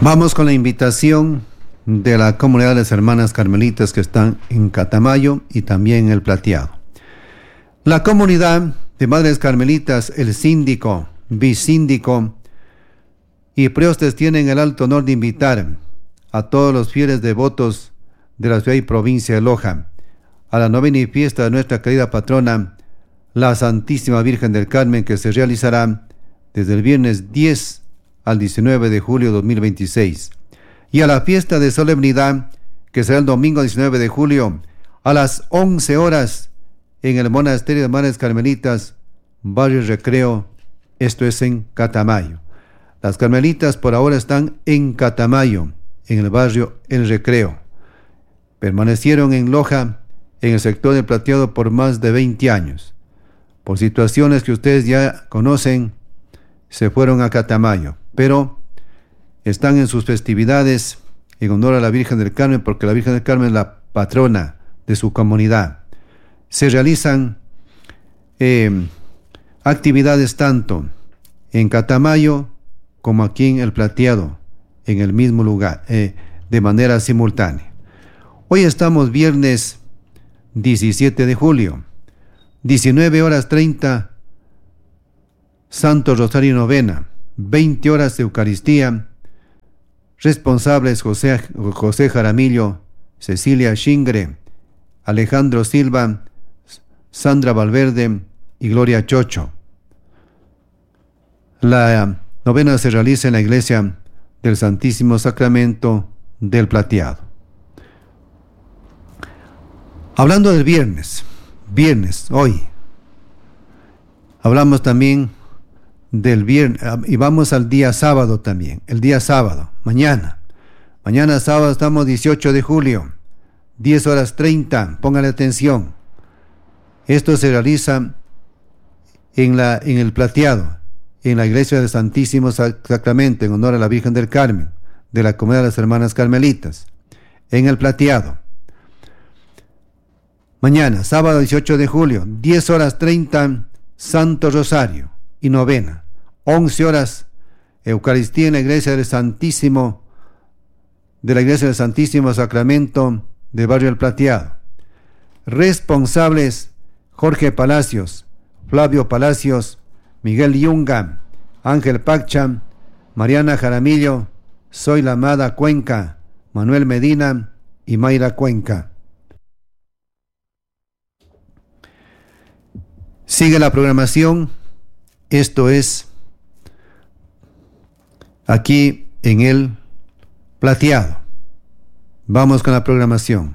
Vamos con la invitación de la comunidad de las hermanas carmelitas que están en Catamayo y también en El Plateado. La comunidad de madres carmelitas, el síndico, vicíndico y priostes tienen el alto honor de invitar a todos los fieles devotos de la ciudad y provincia de Loja a la novena y fiesta de nuestra querida patrona, la Santísima Virgen del Carmen, que se realizará desde el viernes 10 al 19 de julio de 2026, y a la fiesta de solemnidad, que será el domingo 19 de julio a las 11 horas en el Monasterio de Madres Carmelitas, Barrio Recreo, esto es en Catamayo. Las carmelitas por ahora están en Catamayo, en el barrio El Recreo. Permanecieron en Loja, en el sector del Plateado, por más de 20 años. Por situaciones que ustedes ya conocen, se fueron a Catamayo, pero están en sus festividades en honor a la Virgen del Carmen, porque la Virgen del Carmen es la patrona de su comunidad. Se realizan actividades tanto en Catamayo como aquí en El Plateado, en el mismo lugar, de manera simultánea. Hoy estamos viernes 17 de julio, 19 horas 30, Santo Rosario Novena, 20 horas de Eucaristía. Responsables José Jaramillo, Cecilia Shingre, Alejandro Silva, Sandra Valverde y Gloria Chocho. La novena se realiza en la iglesia del Santísimo Sacramento del Plateado. Hablando del viernes, hoy, hablamos también del viernes, y vamos al día sábado también, el día sábado, mañana sábado estamos 18 de julio, 10 horas 30, póngale atención. Esto se realiza en el Plateado, en la iglesia del Santísimo Sacramento, en honor a la Virgen del Carmen, de la comunidad de las hermanas carmelitas, en el Plateado. Mañana, sábado 18 de julio, 10 horas 30, Santo Rosario y novena. 11 horas, Eucaristía en la iglesia del Santísimo Sacramento del barrio El Plateado. Responsables: Jorge Palacios, Flavio Palacios, Miguel Yunga, Ángel Paccha, Mariana Jaramillo, Soy la Amada Cuenca, Manuel Medina y Mayra Cuenca. Sigue la programación. Esto es aquí en El Plateado. Vamos con la programación.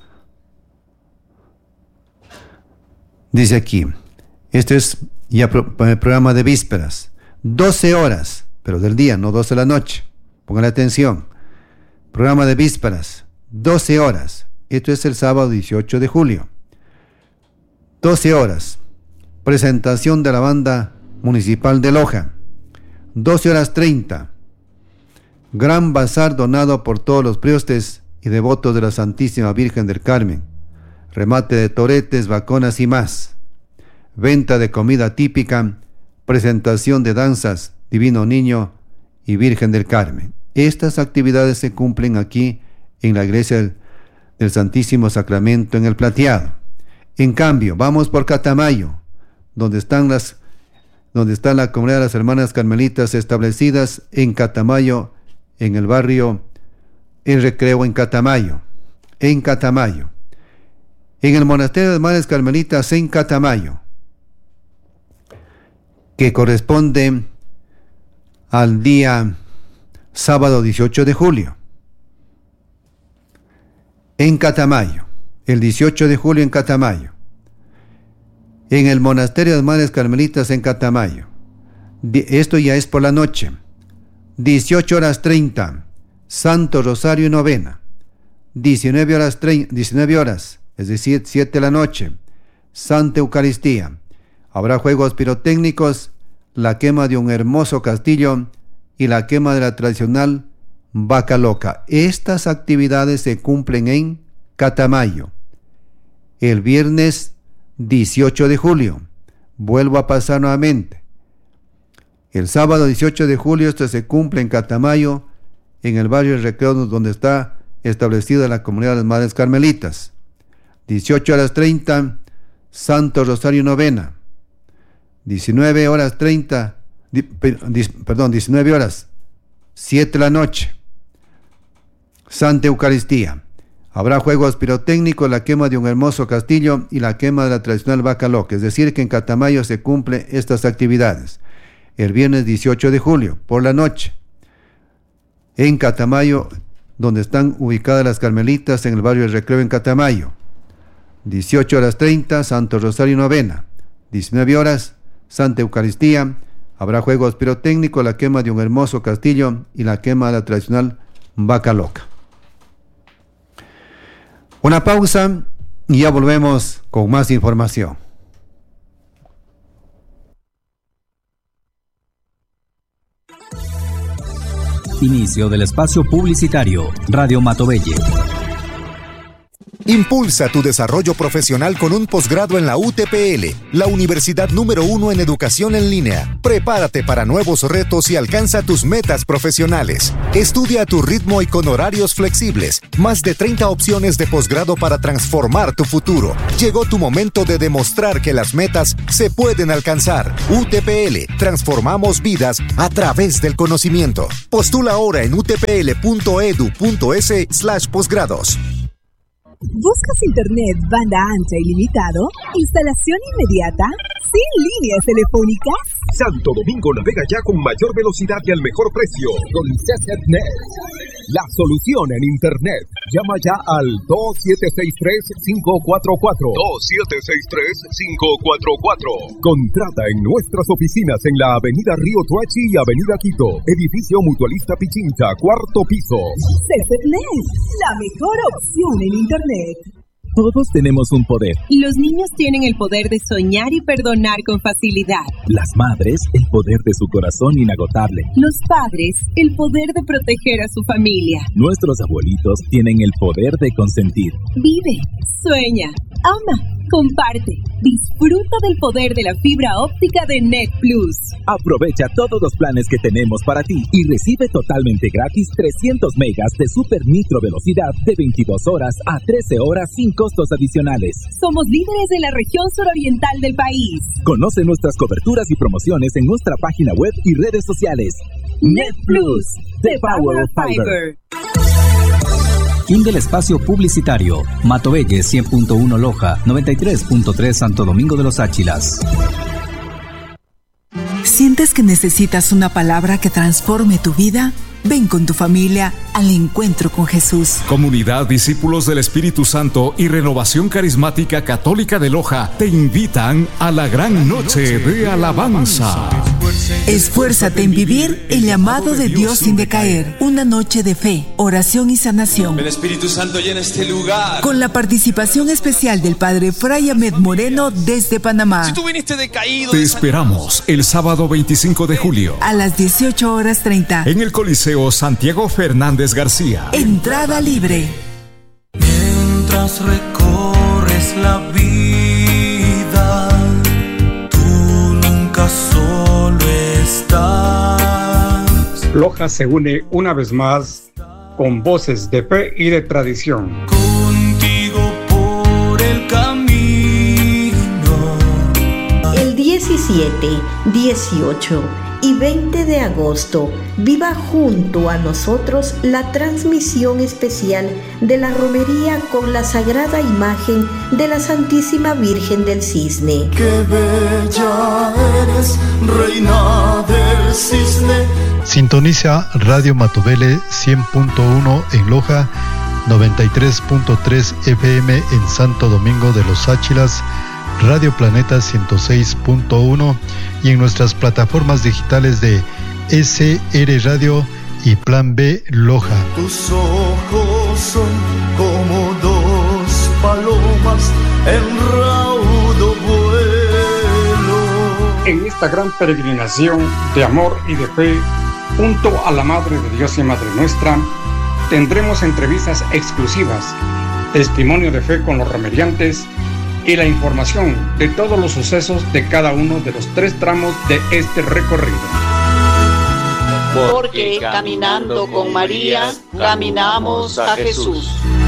Dice aquí, este es ya el programa de vísperas. 12 horas, pero del día, no 12 de la noche. Pónganle atención. Programa de vísperas, 12 horas. Esto es el sábado 18 de julio. 12 horas. Presentación de la banda municipal de Loja. 12 horas 30. Gran bazar donado por todos los priostes y devotos de la Santísima Virgen del Carmen. Remate de toretes, vaconas y más. Venta de comida típica. Presentación de danzas, Divino Niño y Virgen del Carmen. Estas actividades se cumplen aquí en la iglesia del Santísimo Sacramento en El Plateado. En cambio, vamos por Catamayo, donde está la comunidad de las hermanas carmelitas establecidas en Catamayo, en el barrio El Recreo, en Catamayo. En el Monasterio de Madres Carmelitas en Catamayo, que corresponde al día sábado 18 de julio. En Catamayo, el 18 de julio en Catamayo. En el Monasterio de Madres Carmelitas en Catamayo. Esto ya es por la noche. 18 horas 30, Santo Rosario y novena. 19 horas, es decir, 7 de la noche, Santa Eucaristía. Habrá juegos pirotécnicos, la quema de un hermoso castillo y la quema de la tradicional vaca loca. Estas actividades se cumplen en Catamayo. El viernes 18 de julio, vuelvo a pasar nuevamente. El sábado 18 de julio esto se cumple en Catamayo, en el barrio Recreo, donde está establecida la comunidad de las Madres Carmelitas. 18:30, Santo Rosario Novena. 19 horas, 7 de la noche, Santa Eucaristía. Habrá juegos pirotécnicos, la quema de un hermoso castillo y la quema de la tradicional vaca loca. Es decir, que en Catamayo se cumplen estas actividades. El viernes 18 de julio, por la noche, en Catamayo, donde están ubicadas las Carmelitas, en el barrio del Recreo en Catamayo. 18:30, Santo Rosario Novena. 19 horas, Santa Eucaristía. Habrá juegos pirotécnicos, la quema de un hermoso castillo y la quema de la tradicional vaca loca. Una pausa y ya volvemos con más información. Inicio del espacio publicitario. Radio Matovelle. Impulsa tu desarrollo profesional con un posgrado en la UTPL, la universidad número 1 en educación en línea. Prepárate para nuevos retos y alcanza tus metas profesionales. Estudia a tu ritmo y con horarios flexibles. Más de 30 opciones de posgrado para transformar tu futuro. Llegó tu momento de demostrar que las metas se pueden alcanzar. UTPL, transformamos vidas a través del conocimiento. Postula ahora en utpl.edu.es/posgrados. ¿Buscas internet banda ancha ilimitado? ¿Instalación inmediata? ¿Sin líneas telefónicas? Santo Domingo navega ya con mayor velocidad y al mejor precio con CCNet. La solución en internet. Llama ya al 2763-544. 2763-544. Contrata en nuestras oficinas en la Avenida Río Tuachi y Avenida Quito. Edificio Mutualista Pichincha, 4º piso. CCNet, la mejor opción en internet. Todos tenemos un poder. Los niños tienen el poder de soñar y perdonar con facilidad. Las madres, el poder de su corazón inagotable. Los padres, el poder de proteger a su familia. Nuestros abuelitos tienen el poder de consentir. Vive, sueña, ama, comparte. Disfruta del poder de la fibra óptica de Net Plus. Aprovecha todos los planes que tenemos para ti y recibe totalmente gratis 300 megas de super nitro velocidad de 22 horas a 13 horas sin costos adicionales. Somos líderes en la región suroriental del país. Conoce nuestras coberturas y promociones en nuestra página web y redes sociales. Net Plus, the power of fiber. Fin del espacio publicitario. Matovelle 100.1 Loja, 93.3 Santo Domingo de los Áchilas. ¿Sientes que necesitas una palabra que transforme tu vida? Ven con tu familia al encuentro con Jesús. Comunidad Discípulos del Espíritu Santo y Renovación Carismática Católica de Loja te invitan a la gran noche de alabanza. Esfuérzate en vivir el llamado de Dios sin decaer. Una noche de fe, oración y sanación. El Espíritu Santo llena este lugar. Con la participación especial del Padre Fray Ahmed Moreno desde Panamá. Si tú viniste decaído, te esperamos el sábado 25 de julio a las 18:30 en el Coliseo Santiago Fernández García. Entrada libre. Mientras recorres la vida, tú nunca solo estás. Loja se une una vez más con voces de fe y de tradición. Contigo por el camino. El 17, 18 y 20 de agosto, viva junto a nosotros la transmisión especial de la romería con la sagrada imagen de la Santísima Virgen del Cisne. ¡Qué bella eres, Reina del Cisne! Sintoniza Radio Matovelle 100.1 en Loja, 93.3 FM en Santo Domingo de los Áchilas, Radio Planeta 106.1 y en nuestras plataformas digitales de SR Radio y Plan B Loja. Tus ojos son como dos palomas en raudo vuelo. En esta gran peregrinación de amor y de fe, junto a la Madre de Dios y Madre Nuestra, tendremos entrevistas exclusivas, testimonio de fe con los romeriantes y la información de todos los sucesos de cada uno de los 3 tramos de este recorrido. porque caminando con María, caminamos a Jesús.